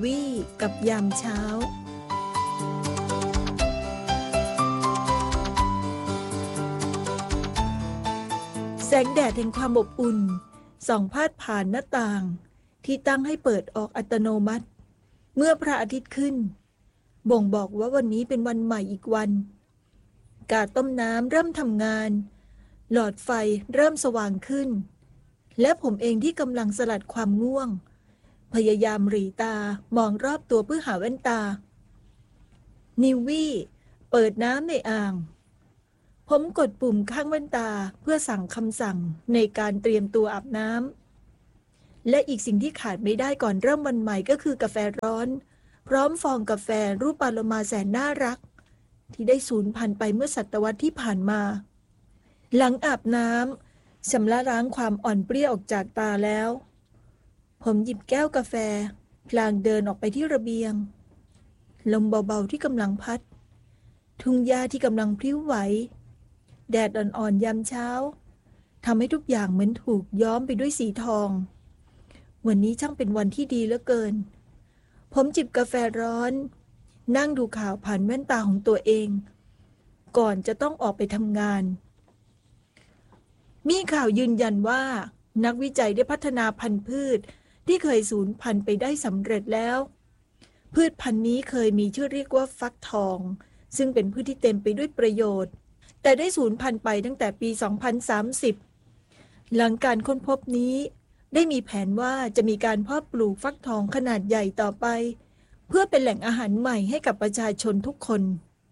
วี่กับยามเช้าแสงแดดแห่งความอบอุ่นส่องพาดผ่านหน้าต่างที่ตั้งให้เปิดออกอัตโนมัติเมื่อพระอาทิตย์ขึ้นบ่งบอกว่าวันนี้เป็นวันใหม่อีกวันกาต้มน้ำเริ่มทำงานหลอดไฟเริ่มสว่างขึ้นและผมเองที่กำลังสลัดความง่วงพยายามหรี่ตามองรอบตัวเพื่อหาแว่นตานิววี่เปิดน้ำในอ่างผมกดปุ่มข้างแว่นตาเพื่อสั่งคำสั่งในการเตรียมตัวอาบน้ำและอีกสิ่งที่ขาดไม่ได้ก่อนเริ่มวันใหม่ก็คือกาแฟร้อนพร้อมฟองกาแฟรูปปลาโลมาแสนน่ารักที่ได้สูญพันธุ์ไปเมื่อศตวรรษที่ผ่านมาหลังอาบน้ำชำระล้างความอ่อนเปรี้ยวออกจากตาแล้วผมหยิบแก้วกาแฟพลางเดินออกไปที่ระเบียงลมเบาๆที่กำลังพัดทุ่งหญ้าที่กำลังพลิ้วไหวแดดอ่อนๆยามเช้าทำให้ทุกอย่างเหมือนถูกย้อมไปด้วยสีทองวันนี้ช่างเป็นวันที่ดีเหลือเกินผมจิบกาแฟร้อนนั่งดูข่าวผ่านแว่นตาของตัวเองก่อนจะต้องออกไปทำงานมีข่าวยืนยันว่านักวิจัยได้พัฒนาพันธุ์พืชที่เคยสูญพันธุ์ไปได้สำเร็จแล้วพืชพันธุ์นี้เคยมีชื่อเรียกว่าฟักทองซึ่งเป็นพืชที่เต็มไปด้วยประโยชน์แต่ได้สูญพันธุ์ไปตั้งแต่ปี 2030 หลังการค้นพบนี้ได้มีแผนว่าจะมีการเพาะปลูกฟักทองขนาดใหญ่ต่อไปเพื่อเป็นแหล่งอาหารใหม่ให้กับประชาชนทุกคน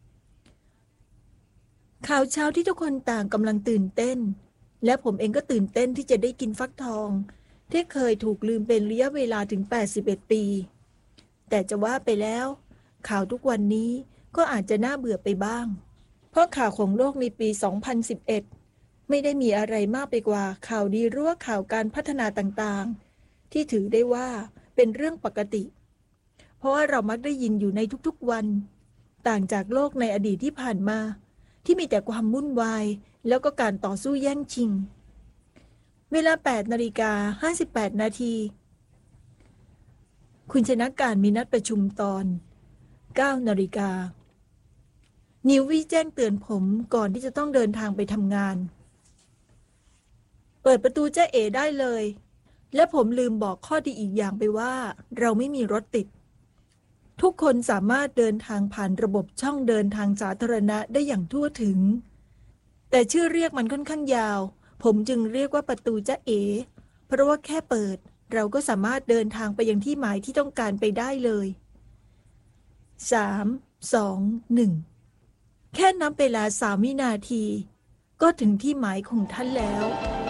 ข่าวเช้าที่ทุกคนต่างกำลังตื่นเต้นและผมเองก็ตื่นเต้นที่จะได้กินฟักทองที่เคยถูกลืมเป็นระยะเวลาถึง81 ปีแต่จะว่าไปแล้วข่าวทุกวันนี้ก็อาจจะน่าเบื่อไปบ้างเพราะข่าวของโลกในปี 2011 ไม่ได้มีอะไรมากไปกว่าข่าวดีหรือว่าข่าวการพัฒนาต่างๆที่ถือได้ว่าเป็นเรื่องปกติเพราะว่าเรามักได้ยินอยู่ในทุกๆวันต่างจากโลกในอดีตที่ผ่านมาที่มีแต่ความวุ่นวายแล้วก็การต่อสู้แย่งชิงเวลา 8:58 นาทีคุณชนะการมีนัดประชุมตอน 9 นาฬิกานิววี่แจ้งเตือนผมก่อนที่จะต้องเดินทางไปทำงานเปิดประตูจ้าเอ๋ได้เลยและผมลืมบอกข้อดีอีกอย่างไปว่าเราไม่มีรถติดทุกคนสามารถเดินทางผ่านระบบช่องเดินทางสาธารณะได้อย่างทั่วถึงแต่ชื่อเรียกมันค่อนข้างยาวผมจึงเรียกว่าประตูจ้าเอ๋เพราะว่าแค่เปิดเราก็สามารถเดินทางไปยังที่หมายที่ต้องการไปได้เลย3 2 1แค่นับเวลา3 วินาทีก็ถึงที่หมายของท่านแล้ว